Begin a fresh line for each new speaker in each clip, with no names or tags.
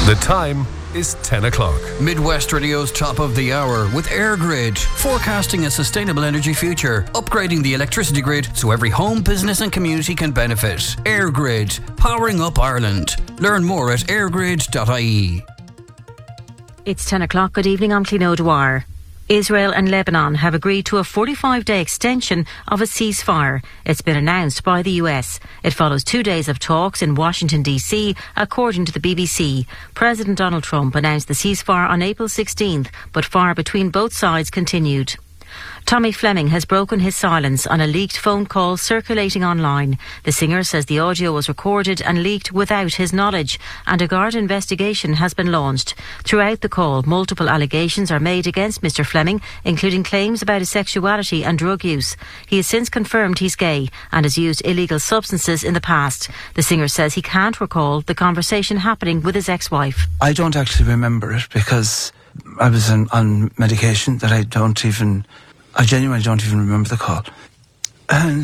The time is 10 o'clock.
Midwest Radio's top of the hour with EirGrid, forecasting a sustainable energy future, upgrading the electricity grid so every home, business and community can benefit. EirGrid, powering up Ireland. Learn more at airgrid.ie.
It's 10 o'clock. Good evening, I'm Clín O'Dwyer. Israel and Lebanon have agreed to a 45-day extension of a ceasefire. It's been announced by the US. It follows 2 days of talks in Washington, D.C., according to the BBC. President Donald Trump announced the ceasefire on April 16th, but fire between both sides continued. Tommy Fleming has broken his silence on a leaked phone call circulating online. The singer says the audio was recorded and leaked without his knowledge, and a Garda investigation has been launched. Throughout the call, multiple allegations are made against Mr Fleming, including claims about his sexuality and drug use. He has since confirmed he's gay and has used illegal substances in the past. The singer says he can't recall the conversation happening with his ex-wife.
I don't actually remember it because I was on medication that I genuinely don't even remember the call. And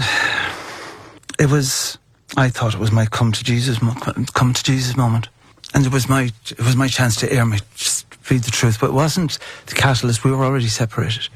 I thought it was my come to Jesus moment. And it was my chance to just read the truth, but it wasn't the catalyst. We were already separated.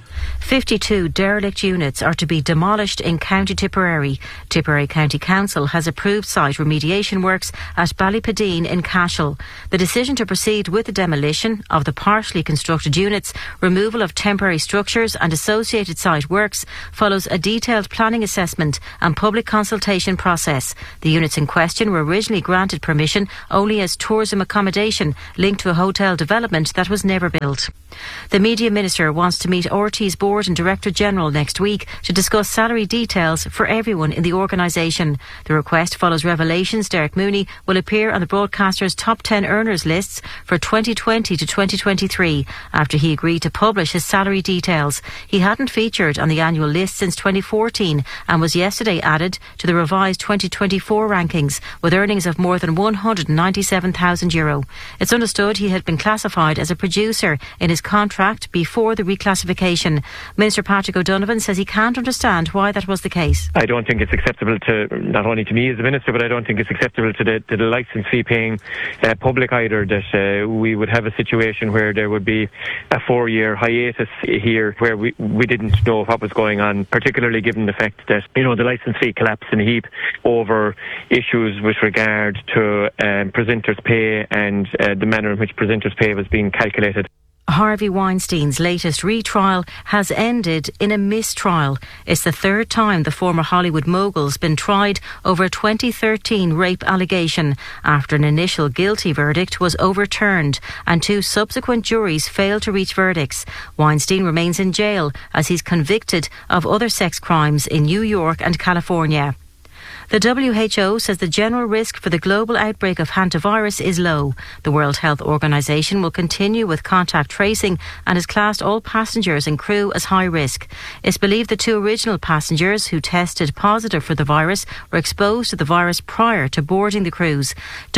52 derelict units are to be demolished in County Tipperary. Tipperary County Council has approved site remediation works at Ballypadeen in Cashel. The decision to proceed with the demolition of the partially constructed units, removal of temporary structures and associated site works follows a detailed planning assessment and public consultation process. The units in question were originally granted permission only as tourism accommodation linked to a hotel development that was never built. The Media Minister wants to meet RT's Board and Director General next week to discuss salary details for everyone in the organisation. The request follows revelations Derek Mooney will appear on the broadcaster's top 10 earners lists for 2020 to 2023 after he agreed to publish his salary details. He hadn't featured on the annual list since 2014 and was yesterday added to the revised 2024 rankings with earnings of more than €197,000. It's understood he had been classified as a producer in his contract before the reclassification. Minister Patrick O'Donovan says he can't understand why that was the case.
I don't think it's acceptable to, not only to me as a minister, but I don't think it's acceptable to the licence fee paying public either, that we would have a situation where there would be a 4-year hiatus here where we didn't know what was going on, particularly given the fact that, the licence fee collapsed in a heap over issues with regard to presenters' pay and the manner in which presenters' pay was being calculated.
Harvey Weinstein's latest retrial has ended in a mistrial. It's the third time the former Hollywood mogul's been tried over a 2013 rape allegation after an initial guilty verdict was overturned and 2 subsequent juries failed to reach verdicts. Weinstein remains in jail as he's convicted of other sex crimes in New York and California. The WHO says the general risk for the global outbreak of hantavirus is low. The World Health Organization will continue with contact tracing and has classed all passengers and crew as high risk. It's believed the 2 original passengers who tested positive for the virus were exposed to the virus prior to boarding the cruise.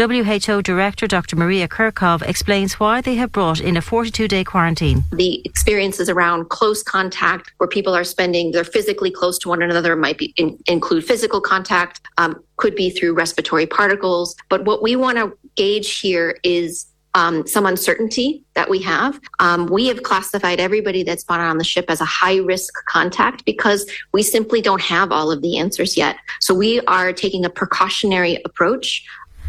WHO Director Dr. Maria Kirchhoff explains why they have brought in a 42-day quarantine.
The experiences around close contact where people are they're physically close to one another might include physical contact. Could be through respiratory particles. But what we want to gauge here is some uncertainty that we have. We have classified everybody that's been on the ship as a high-risk contact because we simply don't have all of the answers yet. So we are taking a precautionary approach.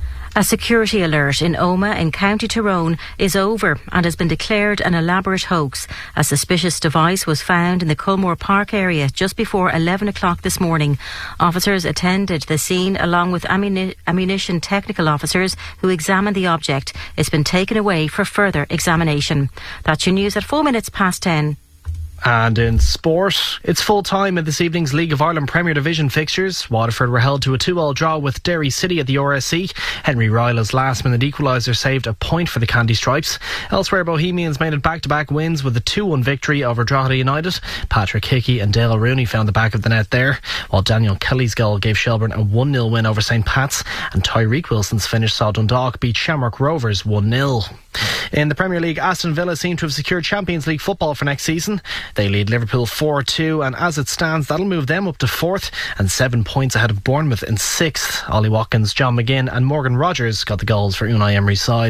A security alert in Omagh in County Tyrone is over and has been declared an elaborate hoax. A suspicious device was found in the Culmore Park area just before 11 o'clock this morning. Officers attended the scene along with ammunition technical officers who examined the object. It's been taken away for further examination. That's your news at 4 minutes past 10.
And in sport, it's full time in this evening's League of Ireland Premier Division fixtures. Waterford were held to a 2-2 draw with Derry City at the RSC. Henry Ryla's last-minute equaliser saved a point for the Candy Stripes. Elsewhere, Bohemians made it back-to-back wins with a 2-1 victory over Drogheda United. Patrick Hickey and Dale Rooney found the back of the net there, while Daniel Kelly's goal gave Shelbourne a 1-0 win over St Pat's, and Tyreek Wilson's finish saw Dundalk beat Shamrock Rovers 1-0. In the Premier League, Aston Villa seem to have secured Champions League football for next season. They lead Liverpool 4-2, and as it stands, that'll move them up to 4th and 7 points ahead of Bournemouth in 6th. Ollie Watkins, John McGinn and Morgan Rogers got the goals for Unai Emery's side.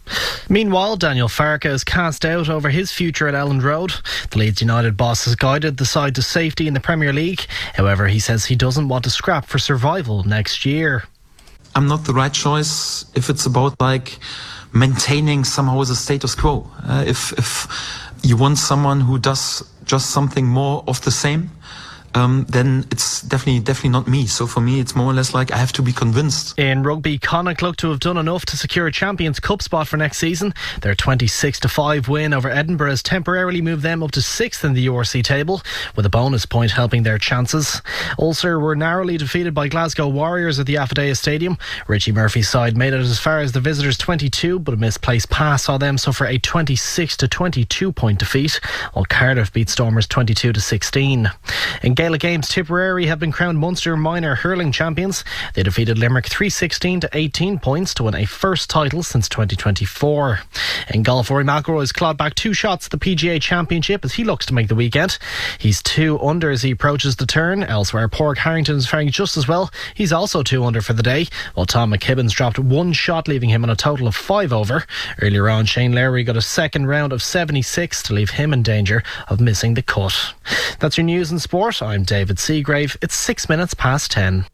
Meanwhile, Daniel Farke is cast out over his future at Elland Road. The Leeds United boss has guided the side to safety in the Premier League. However, he says he doesn't want to scrap for survival next year.
I'm not the right choice if it's about maintaining somehow the status quo. If you want someone who does just something more of the same, then it's definitely not me. So for me, it's more or less I have to be convinced.
In rugby, Connacht look to have done enough to secure a Champions Cup spot for next season. Their 26-5 win over Edinburgh has temporarily moved them up to 6th in the URC table, with a bonus point helping their chances. Ulster were narrowly defeated by Glasgow Warriors at the Affidea Stadium. Richie Murphy's side made it as far as the visitors' 22, but a misplaced pass saw them suffer a 26-22 point defeat, while Cardiff beat Stormers 22-16. In Gaelic games, Tipperary have been crowned Munster minor hurling champions. They defeated Limerick 316 to 18 points to win a first title since 2024. In golf, Rory McIlroy's clawed back 2 shots at the PGA Championship as he looks to make the weekend. He's 2 under as he approaches the turn. Elsewhere, Pádraig Harrington is faring just as well. He's also 2 under for the day, while Tom McKibben's dropped 1 shot, leaving him on a total of 5 over. Earlier on, Shane Lowry got a second round of 76 to leave him in danger of missing the cut. That's your news and sport. I'm David Seagrave. It's 6 minutes past 10.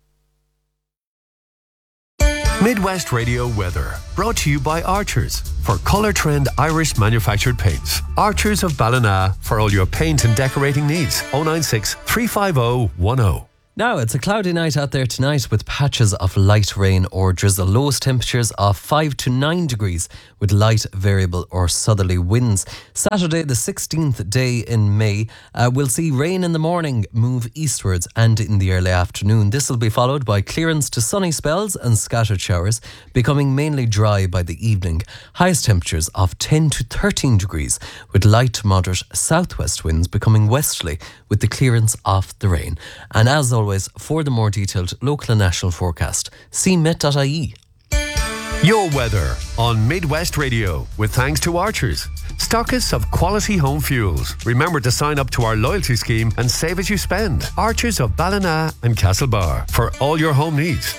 Midwest Radio weather, brought to you by Archers for Colour Trend Irish manufactured paints. Archers of Ballina for all your paint and decorating needs. 096 350 10.
Now, it's a cloudy night out there tonight with patches of light rain or drizzle. Lowest temperatures of 5 to 9 degrees with light variable or southerly winds. Saturday, the 16th day in May, we'll see rain in the morning move eastwards and in the early afternoon. This will be followed by clearance to sunny spells and scattered showers, becoming mainly dry by the evening. Highest temperatures of 10 to 13 degrees with light to moderate southwest winds becoming westerly with the clearance of the rain. And as always, for the more detailed local and national forecast, see met.ie.
Your weather on Midwest Radio with thanks to Archers, stockists of quality home fuels. Remember to sign up to our loyalty scheme and save as you spend. Archers of Ballina and Castlebar for all your home needs.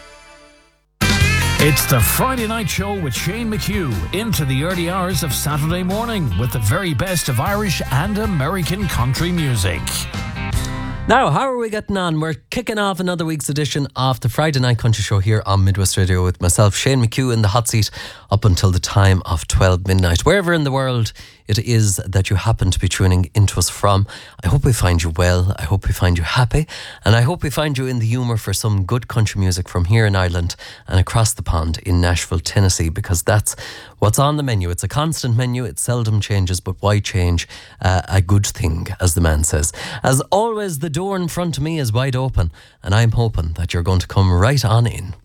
It's the Friday Night Show with Shane McHugh into the early hours of Saturday morning with the very best of Irish and American country music.
Now, how are we getting on? We're kicking off another week's edition of the Friday Night Country Show here on Midwest Radio with myself, Shane McHugh, in the hot seat up until the time of 12 midnight. Wherever in the world it is that you happen to be tuning into us from, I hope we find you well, I hope we find you happy, and I hope we find you in the humour for some good country music from here in Ireland and across the pond in Nashville, Tennessee, because that's what's on the menu. It's a constant menu, it seldom changes, but why change a good thing, as the man says. As always, the door in front of me is wide open, and I'm hoping that you're going to come right on in.